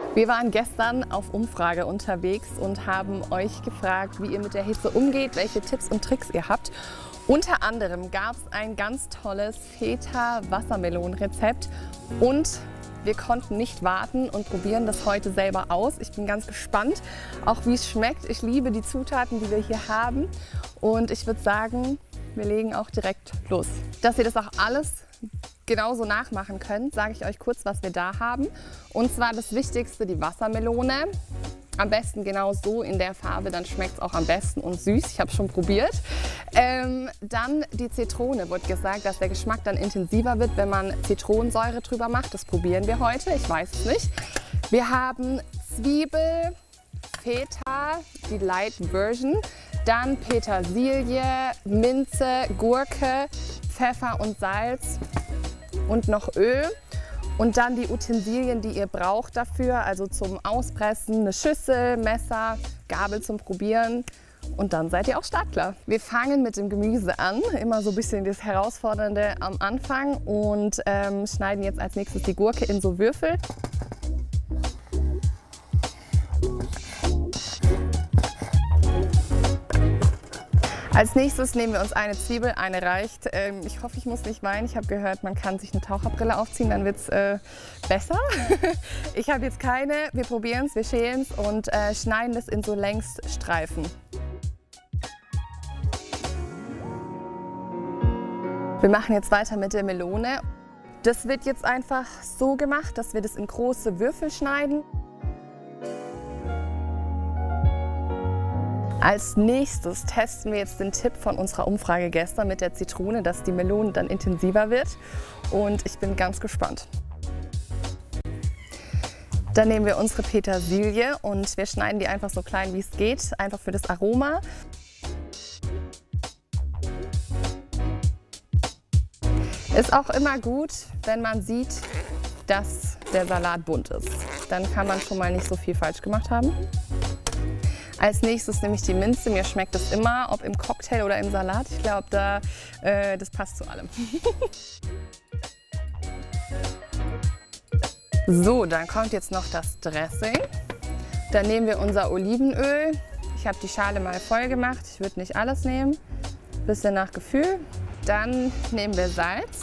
Wir waren gestern auf Umfrage unterwegs und haben euch gefragt, wie ihr mit der Hitze umgeht, welche Tipps und Tricks ihr habt. Unter anderem gab es ein ganz tolles Feta-Wassermelonen-Rezept und wir konnten nicht warten und probieren das heute selber aus. Ich bin ganz gespannt, auch wie es schmeckt. Ich liebe die Zutaten, die wir hier haben und ich würde sagen, wir legen auch direkt los. Dass ihr das auch alles genauso nachmachen könnt, sage ich euch kurz, was wir da haben. Und zwar das Wichtigste, die Wassermelone. Am besten genau so in der Farbe, dann schmeckt es auch am besten und süß. Ich habe es schon probiert. Dann die Zitrone. Wird gesagt, dass der Geschmack dann intensiver wird, wenn man Zitronensäure drüber macht. Das probieren wir heute, ich weiß es nicht. Wir haben Zwiebel, Feta, die Light Version. Dann Petersilie, Minze, Gurke, Pfeffer und Salz und noch Öl. Und dann die Utensilien, die ihr braucht dafür, also zum Auspressen, eine Schüssel, Messer, Gabel zum Probieren. Und dann seid ihr auch startklar. Wir fangen mit dem Gemüse an, immer so ein bisschen das Herausfordernde am Anfang und schneiden jetzt als nächstes die Gurke in so Würfel. Als nächstes nehmen wir uns eine Zwiebel, eine reicht. Ich hoffe, ich muss nicht weinen. Ich habe gehört, man kann sich eine Taucherbrille aufziehen, dann wird es besser. Ich habe jetzt keine. Wir probieren es, wir schälen es und schneiden es in so Längsstreifen. Wir machen jetzt weiter mit der Melone. Das wird jetzt einfach so gemacht, dass wir das in große Würfel schneiden. Als nächstes testen wir jetzt den Tipp von unserer Umfrage gestern mit der Zitrone, dass die Melone dann intensiver wird. Und ich bin ganz gespannt. Dann nehmen wir unsere Petersilie und wir schneiden die einfach so klein wie es geht, einfach für das Aroma. Ist auch immer gut, wenn man sieht, dass der Salat bunt ist. Dann kann man schon mal nicht so viel falsch gemacht haben. Als nächstes nehme ich die Minze. Mir schmeckt das immer, ob im Cocktail oder im Salat. Ich glaube, das passt zu allem. So, dann kommt jetzt noch das Dressing. Dann nehmen wir unser Olivenöl. Ich habe die Schale mal voll gemacht. Ich würde nicht alles nehmen. Bisschen nach Gefühl. Dann nehmen wir Salz.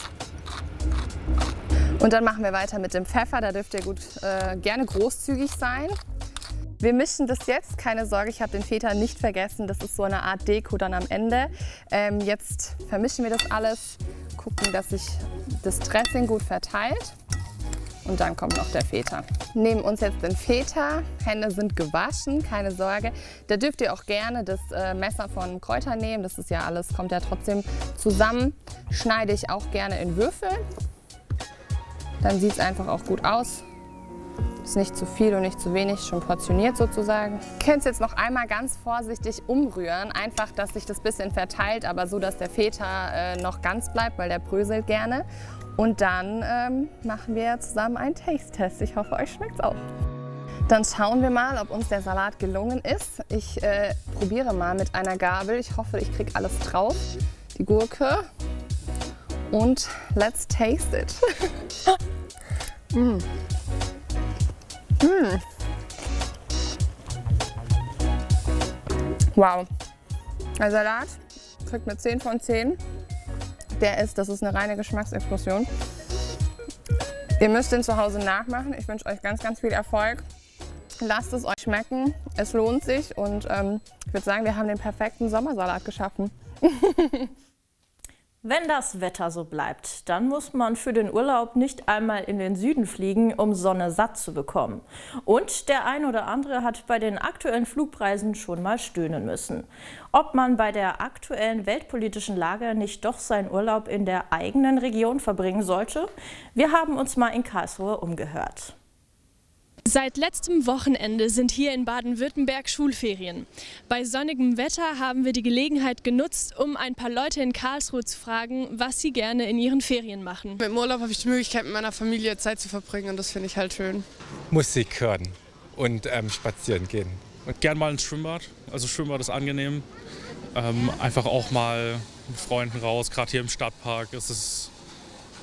Und dann machen wir weiter mit dem Pfeffer. Da dürft ihr gerne großzügig sein. Wir mischen das jetzt, keine Sorge, ich habe den Feta nicht vergessen, das ist so eine Art Deko dann am Ende. Jetzt vermischen wir das alles, gucken, dass sich das Dressing gut verteilt und dann kommt noch der Feta. Nehmen uns jetzt den Feta, Hände sind gewaschen, keine Sorge. Da dürft ihr auch gerne das Messer von Kräutern nehmen, das ist ja alles, kommt ja trotzdem zusammen. Schneide ich auch gerne in Würfel, dann sieht es einfach auch gut aus. Ist nicht zu viel und nicht zu wenig, schon portioniert sozusagen. Ihr könnt es jetzt noch einmal ganz vorsichtig umrühren, einfach, dass sich das bisschen verteilt, aber so, dass der Feta noch ganz bleibt, weil der bröselt gerne. Und dann machen wir zusammen einen Taste-Test. Ich hoffe, euch schmeckt es auch. Dann schauen wir mal, ob uns der Salat gelungen ist. Ich probiere mal mit einer Gabel. Ich hoffe, ich kriege alles drauf. Die Gurke. Und let's taste it. Wow, der Salat kriegt eine 10 von 10. Das ist eine reine Geschmacksexplosion. Ihr müsst den zu Hause nachmachen. Ich wünsche euch ganz, ganz viel Erfolg. Lasst es euch schmecken, es lohnt sich und ich würde sagen, wir haben den perfekten Sommersalat geschaffen. Wenn das Wetter so bleibt, dann muss man für den Urlaub nicht einmal in den Süden fliegen, um Sonne satt zu bekommen. Und der ein oder andere hat bei den aktuellen Flugpreisen schon mal stöhnen müssen. Ob man bei der aktuellen weltpolitischen Lage nicht doch seinen Urlaub in der eigenen Region verbringen sollte? Wir haben uns mal in Karlsruhe umgehört. Seit letztem Wochenende sind hier in Baden-Württemberg Schulferien. Bei sonnigem Wetter haben wir die Gelegenheit genutzt, um ein paar Leute in Karlsruhe zu fragen, was sie gerne in ihren Ferien machen. Im Urlaub habe ich die Möglichkeit, mit meiner Familie Zeit zu verbringen und das finde ich halt schön. Musik hören und spazieren gehen. Und gern mal ins Schwimmbad. Also Schwimmbad ist angenehm. Einfach auch mal mit Freunden raus, gerade hier im Stadtpark ist es